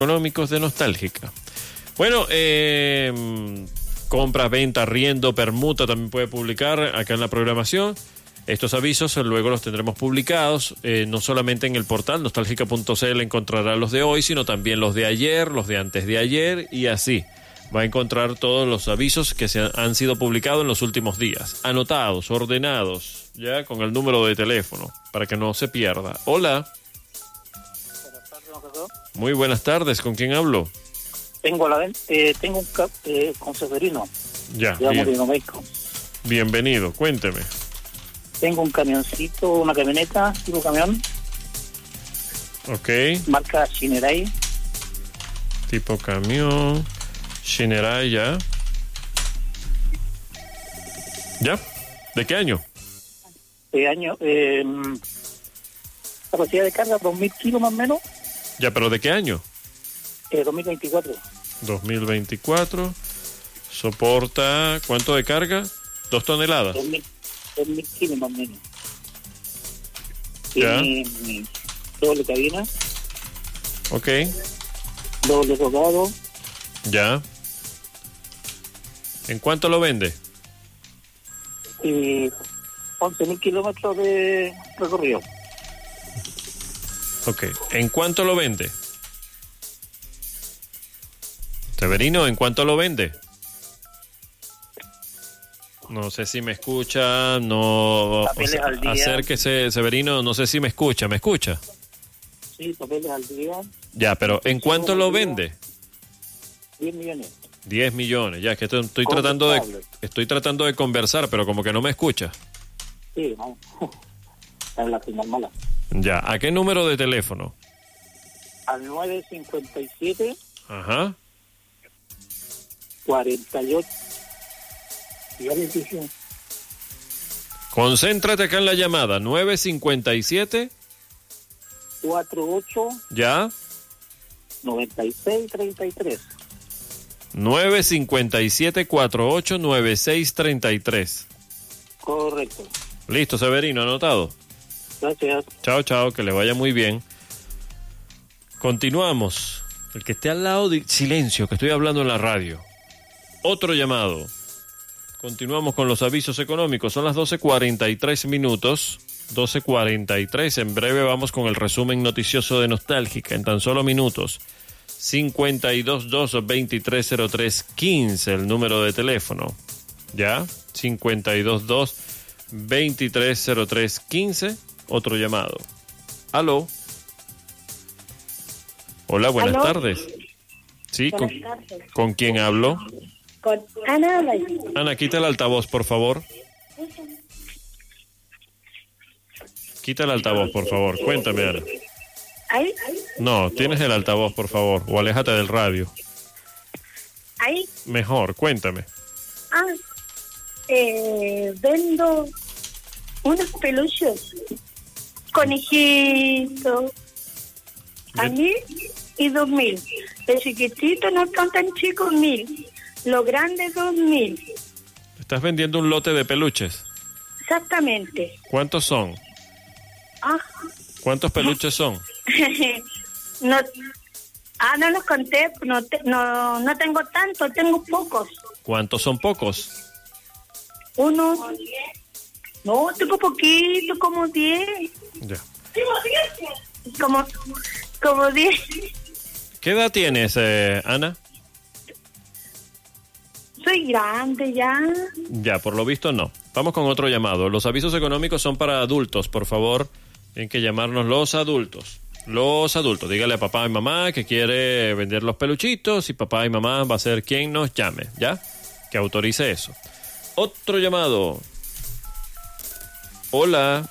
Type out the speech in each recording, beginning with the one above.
económicos de Nostálgica. Bueno, compra, venta, arriendo, permuta también puede publicar acá en la programación. Estos avisos luego los tendremos publicados, no solamente en el portal nostálgica.cl encontrará los de hoy, sino también los de ayer, los de antes de ayer y así. Va a encontrar todos los avisos que han sido publicados en los últimos días, anotados, ordenados, ya con el número de teléfono, para que no se pierda. Hola. Buenas tardes, don Jesús. Muy buenas tardes, ¿con quién hablo? Tengo un con Severino. Ya, Digamos, bien. de México. Bienvenido, cuénteme. Tengo un camioncito, una camioneta, tipo camión, Ok, marca Shinerai, tipo camión, Shinerai, ya. ¿Ya? ¿De qué año? de año, capacidad de carga 2.000 kilos más o menos, Ya, pero ¿de qué año? 2024. 2024. Soporta, ¿cuánto de carga? 2 toneladas. 2.000 kilos más o menos. Ya. Tiene doble cabina, Ok, doble rodado, ya. ¿En cuánto lo vende? 11.000 kilómetros de recorrido. Ok, ¿en cuánto lo vende? Severino, ¿en cuánto lo vende? No sé si me escucha, no... Papeles al día. Acérquese, Severino, no sé si me escucha, ¿me escucha? Sí, papeles al día, Ya, pero ¿en cuánto lo vende? 10 millones. 10 millones, ya, que estoy Conversable. tratando de conversar, pero como que no me escucha. Sí, no. Es la señal mala. Ya, ¿a qué número de teléfono? Al 957 Ajá, 48. Ya les dije. concéntrate acá en la llamada, 957, 48 ya, 96 33. 957-489633. Correcto. Listo, Severino, anotado. Gracias. Chao, chao, que le vaya muy bien. Continuamos. El que esté al lado de... Silencio, que estoy hablando en la radio. Otro llamado. Continuamos con los avisos económicos. Son las 12:43 minutos. 12:43. En breve vamos con el resumen noticioso de Nostálgica. En tan solo minutos. 522-2303-15, el número de teléfono. ¿Ya? 522-2303-15. Otro llamado. ¿Aló? Hola, buenas ¿Aló? tardes. Sí, Buenas tardes. ¿con quién hablo? Con Ana. Ana, quita el altavoz, por favor. Quita el altavoz, por favor. Cuéntame, Ana. ¿Ahí? No, tienes el altavoz, por favor, o aléjate del radio. ¿Ahí? Mejor, cuéntame. Vendo unos peluches. Conejitos. A 1.000 y 2.000. Los chiquititos no son tan chicos, 1.000. Los grandes, 2.000. Estás vendiendo un lote de peluches. Exactamente. ¿Cuántos son? Ah. ¿Cuántos peluches son? No, no los conté, no tengo tanto, tengo pocos. ¿Cuántos son pocos? Uno, no, tengo poquito, como 10. Ya. Como 10. ¿Qué edad tienes, Ana? Soy grande ya. Ya, por lo visto no. Vamos con otro llamado. Los avisos económicos son para adultos, por favor. Tienen que llamarnos los adultos. Los adultos. Dígale a papá y mamá que quiere vender los peluchitos y papá y mamá va a ser quien nos llame, ¿ya? Que autorice eso. Otro llamado. Hola.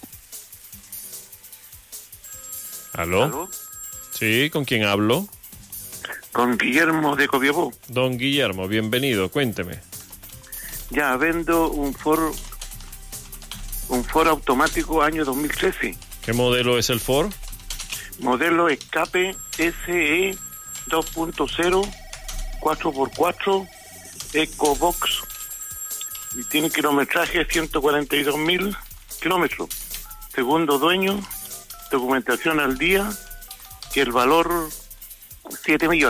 ¿Aló? ¿Aló? Sí, ¿con quién hablo? Con Guillermo de Copiapó. Don Guillermo, bienvenido, cuénteme. Ya, vendo un Ford automático año 2013. ¿Qué modelo es el Ford? Modelo Escape SE 2.0 4x4 EcoBox. Y tiene kilometraje 142.000 kilómetros. Segundo dueño, documentación al día y el valor 7 millones.